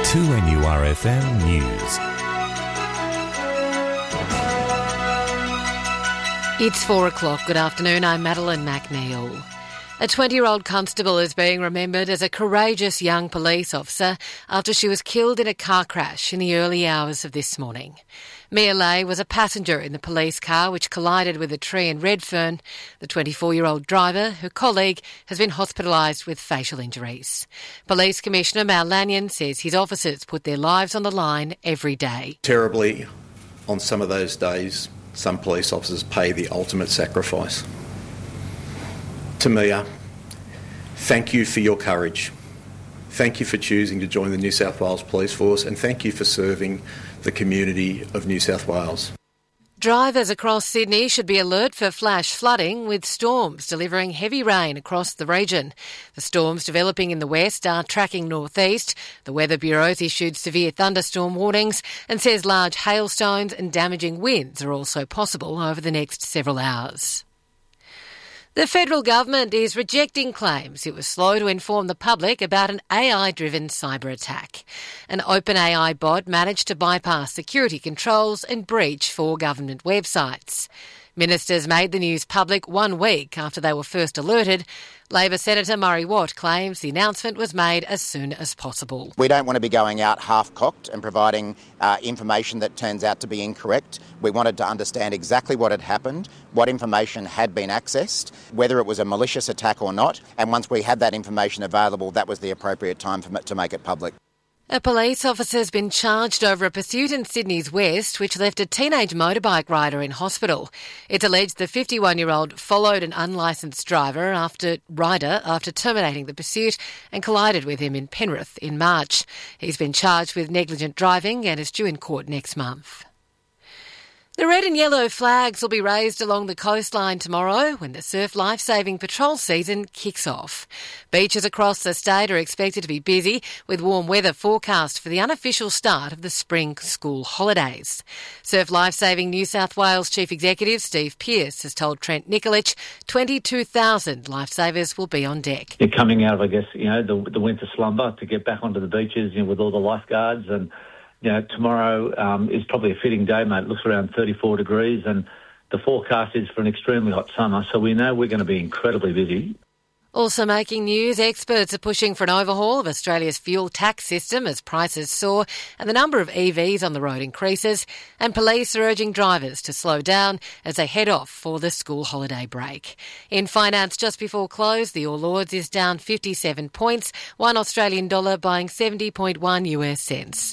2NURFM News. It's 4 o'clock. Good afternoon. I'm Madeline McNeil. A 20-year-old constable is being remembered as a courageous young police officer after she was killed in a car crash in the early hours of this morning. Mia Lay was a passenger in the police car which collided with a tree in Redfern. The 24-year-old driver, her colleague, has been hospitalised with facial injuries. Police Commissioner Mal Lanyon says his officers put their lives on the line every day. Terribly, on some of those days, some police officers pay the ultimate sacrifice. To Mia, thank you for your courage. Thank you for choosing to join the New South Wales Police Force, and thank you for serving the community of New South Wales. Drivers across Sydney should be alert for flash flooding, with storms delivering heavy rain across the region. The storms developing in the west are tracking northeast. The Weather Bureau has issued severe thunderstorm warnings and says large hailstones and damaging winds are also possible over the next several hours. The federal government is rejecting claims it was slow to inform the public about an AI-driven cyber attack. An OpenAI bot managed to bypass security controls and breach 4 government websites. Ministers made the news public 1 week after they were first alerted. Labor Senator Murray Watt claims the announcement was made as soon as possible. We don't want to be going out half-cocked and providing information that turns out to be incorrect. We wanted to understand exactly what had happened, what information had been accessed, whether it was a malicious attack or not, and once we had that information available, that was the appropriate time to make it public. A police officer has been charged over a pursuit in Sydney's west which left a teenage motorbike rider in hospital. It's alleged the 51-year-old followed an unlicensed rider after terminating the pursuit and collided with him in Penrith in March. He's been charged with negligent driving and is due in court next month. The red and yellow flags will be raised along the coastline tomorrow when the Surf Lifesaving Patrol season kicks off. Beaches across the state are expected to be busy with warm weather forecast for the unofficial start of the spring school holidays. Surf Lifesaving New South Wales Chief Executive Steve Pearce has told Trent Nikolic 22,000 lifesavers will be on deck. You're coming out of, the winter slumber to get back onto the beaches, with all the lifeguards, and tomorrow is probably a fitting day, mate. It looks around 34 degrees and the forecast is for an extremely hot summer, so we know we're going to be incredibly busy. Also making news, experts are pushing for an overhaul of Australia's fuel tax system as prices soar and the number of EVs on the road increases, and police are urging drivers to slow down as they head off for the school holiday break. In finance, just before close, the All Ords is down 57 points, $1 Australian dollar buying 70.1 US cents.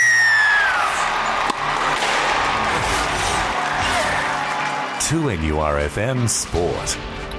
2NURFM Sport.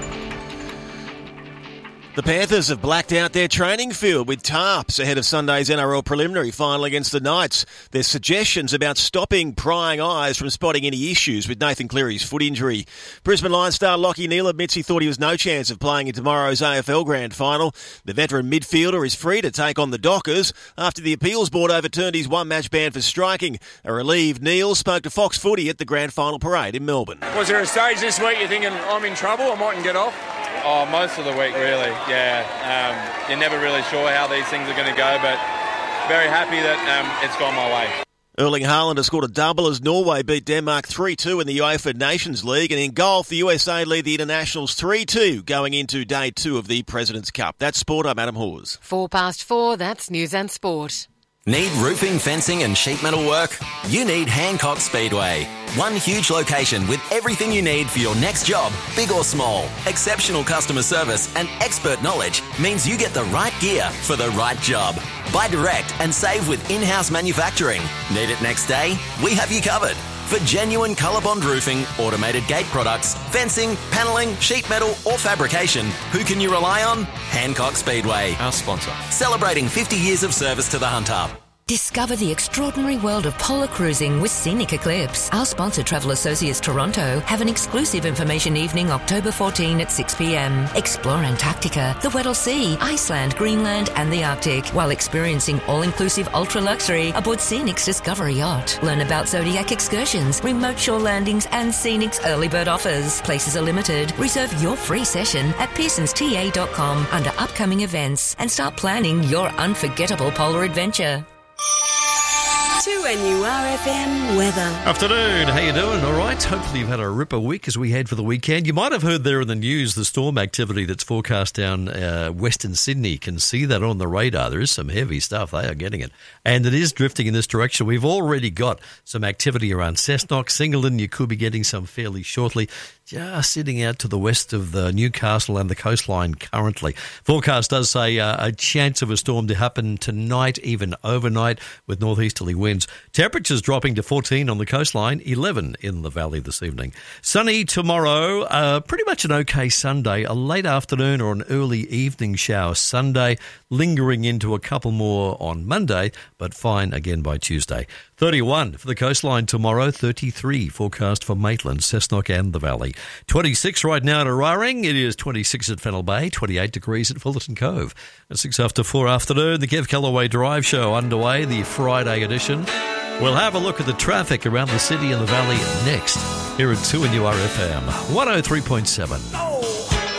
The Panthers have blacked out their training field with tarps ahead of Sunday's NRL preliminary final against the Knights. There's suggestions about stopping prying eyes from spotting any issues with Nathan Cleary's foot injury. Brisbane Lions star Lachie Neale admits he thought he was no chance of playing in tomorrow's AFL Grand Final. The veteran midfielder is free to take on the Dockers after the appeals board overturned his one-match ban for striking. A relieved Neale spoke to Fox Footy at the Grand Final parade in Melbourne. Was there a stage this week you're thinking, I'm in trouble, I mightn't get off? Oh, most of the week, really, yeah. You're never really sure how these things are going to go, but very happy that it's gone my way. Erling Haaland has scored a double as Norway beat Denmark 3-2 in the UEFA Nations League. And in golf, the USA lead the internationals 3-2 going into day 2 of the President's Cup. That's sport. I'm Adam Hawes. 4:04, that's News and Sport. Need roofing, fencing and sheet metal work? You need Hancock Speedway. One huge location with everything you need for your next job, big or small. Exceptional customer service and expert knowledge means you get the right gear for the right job. Buy direct and save with in-house manufacturing. Need it next day? We have you covered. For genuine ColourBond roofing, automated gate products, fencing, panelling, sheet metal or fabrication, who can you rely on? Hancock Speedway. Our sponsor. Celebrating 50 years of service to the Hunt Hub. Discover the extraordinary world of polar cruising with Scenic Eclipse. Our sponsor, Travel Associates Toronto, have an exclusive information evening October 14 at 6 p.m. Explore Antarctica, the Weddell Sea, Iceland, Greenland and the Arctic while experiencing all-inclusive ultra-luxury aboard Scenic's Discovery Yacht. Learn about Zodiac excursions, remote shore landings and Scenic's early bird offers. Places are limited. Reserve your free session at pearsonsta.com under upcoming events and start planning your unforgettable polar adventure. To NURFM weather. Afternoon, how you doing? All right. Hopefully you've had a ripper week as we head for the weekend. You might have heard there in the news the storm activity that's forecast down Western Sydney. Can see that on the radar. There is some heavy stuff. They are getting it. And it is drifting in this direction. We've already got some activity around Cessnock, Singleton. You could be getting some fairly shortly. Just sitting out to the west of the Newcastle and the coastline currently. Forecast does say a chance of a storm to happen tonight, even overnight, with northeasterly winds. Temperatures dropping to 14 on the coastline, 11 in the valley this evening. Sunny tomorrow, pretty much an okay Sunday. A late afternoon or an early evening shower Sunday, lingering into a couple more on Monday, but fine again by Tuesday. 31 for the coastline tomorrow, 33 forecast for Maitland, Cessnock and the Valley. 26 right now at Araring. It is 26 at Fennell Bay, 28 degrees at Fullerton Cove. At 6 after 4 afternoon, the Kev Callaway Drive Show underway, the Friday edition. We'll have a look at the traffic around the city and the valley next here at 2NURFM 103.7.